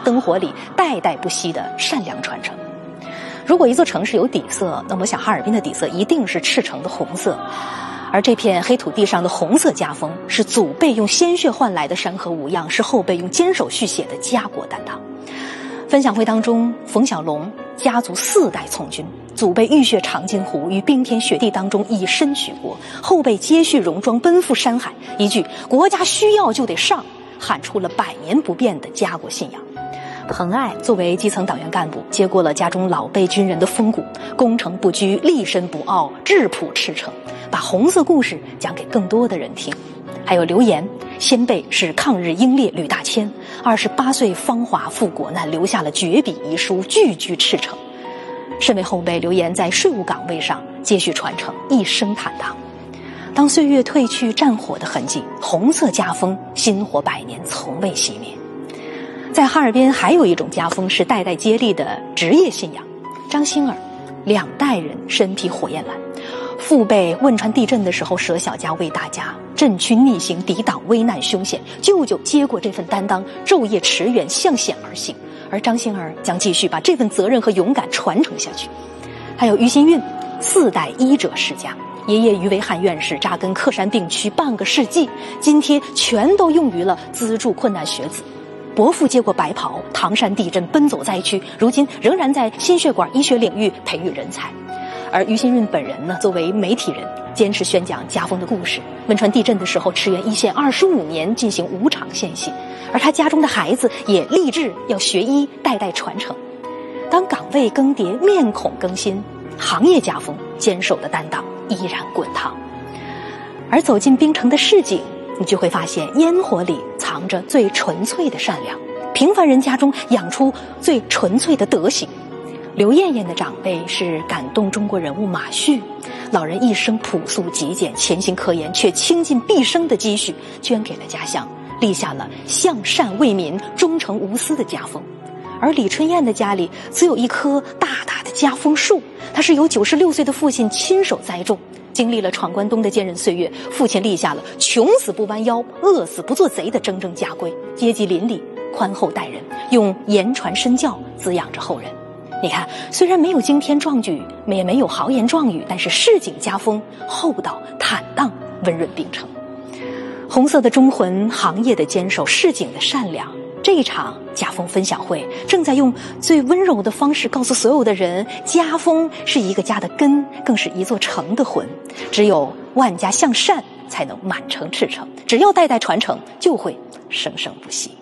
灯火里代代不息的善良传承。如果一座城市有底色，那么我想哈尔滨的底色一定是赤诚的红色。而这片黑土地上的红色家风，是祖辈用鲜血换来的山河无恙，是后辈用坚守续写的家国担当。分享会当中，冯小龙家族4代从军，祖辈浴血长津湖，于冰天雪地当中以身许国，后辈接续戎装奔赴山海，一句国家需要就得上，喊出了100年不变的家国信仰。彭爱作为基层党员干部，接过了家中老辈军人的风骨，攻城不居，立身不傲，质朴赤诚，把红色故事讲给更多的人听。还有刘岩，先辈是抗日英烈吕大谦，28岁芳华赴国难，留下了绝笔遗书，句句赤诚。身为后辈，刘岩在税务岗位上接续传承，一生坦荡。当岁月褪去战火的痕迹，红色家风薪火100年，从未熄灭。在哈尔滨还有一种家风是代代接力的职业信仰。张兴儿2代人身披火焰蓝，父辈汶川地震的时候舍小家为大家，震区逆行抵挡危难凶险，舅舅接过这份担当，昼夜驰援向险而行，而张兴儿将继续把这份责任和勇敢传承下去。还有于新运4代医者世家，爷爷于维汉院士扎根克山病区半个世纪，津贴全都用于了资助困难学子。伯父接过白袍，唐山地震奔走灾区，如今仍然在心血管医学领域培育人才。而于新运本人呢，作为媒体人，坚持宣讲家风的故事。汶川地震的时候，驰援一线25年，进行5场献血。而他家中的孩子也立志要学医，代代传承。当岗位更迭，面孔更新，行业家风坚守的担当依然滚烫。而走进冰城的市井，你就会发现烟火里藏着最纯粹的善良，平凡人家中养出最纯粹的德行。刘艳艳的长辈是感动中国人物马旭，老人一生朴素极简，潜心科研，却倾尽毕生的积蓄捐给了家乡，立下了向善为民、忠诚无私的家风。而李春燕的家里则有一棵大大的家风树，它是由96岁的父亲亲手栽种。经历了闯关东的坚韧岁月，父亲立下了穷死不弯腰，饿死不做贼的铮铮家规，阶级邻里，宽厚待人，用言传身教滋养着后人。你看，虽然没有惊天壮举，也没有豪言壮语，但是市井家风厚道坦荡，温润并成。红色的忠魂，行业的坚守，市井的善良，这一场家风分享会正在用最温柔的方式告诉所有的人，家风是一个家的根，更是一座城的魂。只有万家向善，才能满城赤诚。只要代代传承，就会生生不息。